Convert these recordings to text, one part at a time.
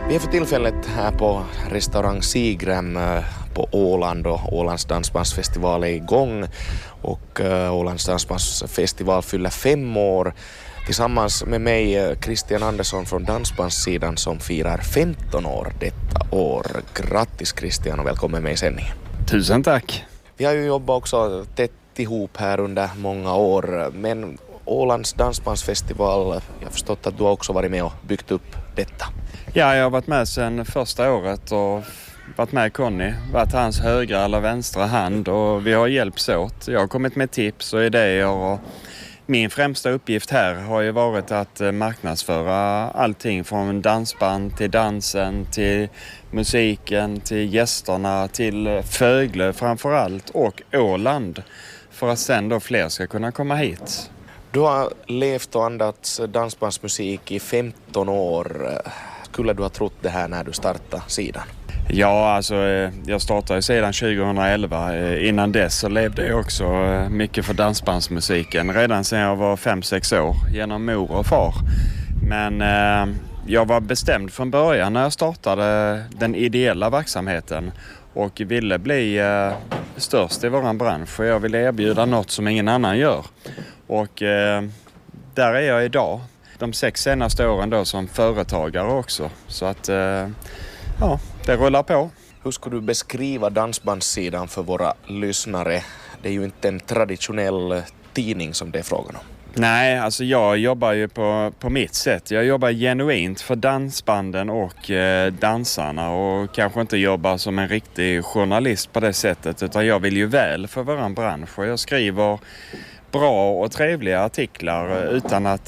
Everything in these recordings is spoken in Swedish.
Vi är för tillfället här på restaurang Sigrem på Åland och Ålands dansbandsfestival är igång och Ålands dansbandsfestival fyller 5 år. Tillsammans med mig Christian Andersson från dansbandssidan som firar 15 år detta år. Grattis Christian och välkommen med i sändningen. Tusen tack. Vi har ju jobbat också tätt ihop här under många år, men Ålands dansbandsfestival, jag har förstått att du har också varit med och byggt upp detta. Ja, jag har varit med sedan första året och varit med Conny, varit hans högra eller vänstra hand och vi har hjälpts åt. Jag har kommit med tips och idéer och min främsta uppgift här har ju varit att marknadsföra allting från dansband till dansen, till musiken, till gästerna, till Fögle framförallt och Åland för att sen då fler ska kunna komma hit. Du har levt och andats dansbandsmusik i 15 år. Skulle du ha trott det här när du startade sidan? Ja, alltså jag startade sidan 2011. Innan dess så levde jag också mycket för dansbandsmusiken. Redan sedan jag var 5-6 år genom mor och far. Men jag var bestämd från början när jag startade den ideella verksamheten och ville bli störst i våran bransch. Och jag ville erbjuda något som ingen annan gör. Och där är jag idag. De 6 senaste åren då som företagare också. Så att ja, det rullar på. Hur skulle du beskriva dansbandssidan för våra lyssnare? Det är ju inte en traditionell tidning som det är frågan om. Nej, alltså jag jobbar ju på mitt sätt. Jag jobbar genuint för dansbanden och dansarna och kanske inte jobbar som en riktig journalist på det sättet, utan jag vill ju väl för våran bransch och jag skriver bra och trevliga artiklar utan att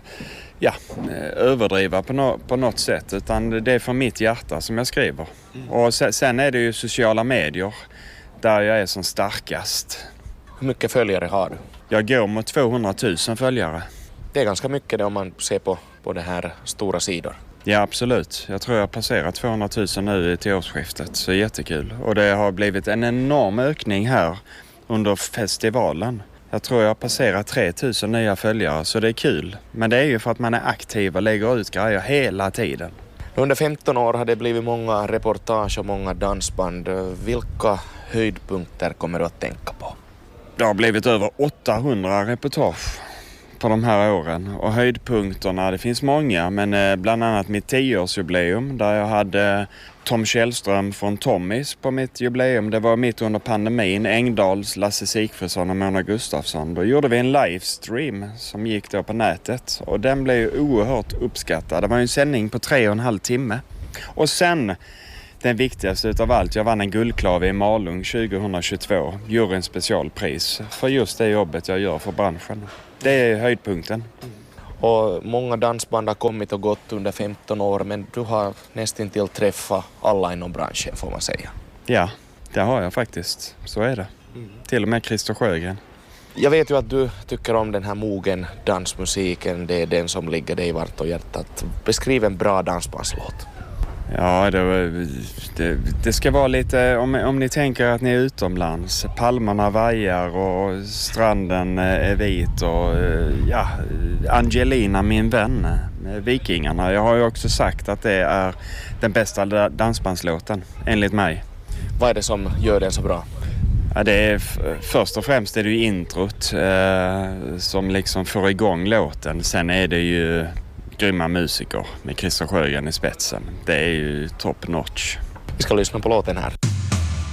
överdriva på något sätt, utan det är för mitt hjärta som jag skriver. Och sen är det ju sociala medier där jag är som starkast. Hur mycket följare har du? Jag går mot 200 000 följare. Det är ganska mycket det om man ser på det här stora sidor. Ja, absolut. Jag tror jag har passerat 200 000 nu till årsskiftet, så jättekul. Och det har blivit en enorm ökning här under festivalen. Jag tror jag har passerat 3000 nya följare, så det är kul. Men det är ju för att man är aktiv och lägger ut grejer hela tiden. Under 15 år har det blivit många reportage och många dansband. Vilka höjdpunkter kommer du att tänka på? Det har blivit över 800 reportage på de här åren. Och höjdpunkterna, det finns många, men bland annat mitt 10-årsjubileum där jag hade Tom Källström från Tommys på mitt jubileum. Det var mitt under pandemin. Engdahls, Lasse Sigfridsson och Mona Gustafsson. Då gjorde vi en livestream som gick då på nätet. Och den blev ju oerhört uppskattad. Det var ju en sändning på 3,5 timme. Och sen, den viktigaste utav allt, jag vann en guldklave i Malung 2022. Juryns specialpris för just det jobbet jag gör för branschen. Det är höjdpunkten. Och många dansband har kommit och gått under 15 år, men du har nästan till träffat alla inom branschen får man säga. Ja, det har jag faktiskt. Så är det. Till och med Christer Sjögren. Jag vet ju att du tycker om den här mogen dansmusiken. Det är den som ligger dig vart och hjärtat. Beskriv en bra dansbandslåt. Ja, det ska vara lite, om ni tänker att ni är utomlands, palmerna vajar och stranden är vit och Angelina min vän, Vikingarna. Jag har ju också sagt att det är den bästa dansbandslåten, enligt mig. Vad är det som gör den så bra? Ja, det är, först och främst är det ju introt som liksom får igång låten. Sen är det ju grymma musiker med Christer Sjögren i spetsen. Det är ju top notch. Vi ska lyssna på låten här.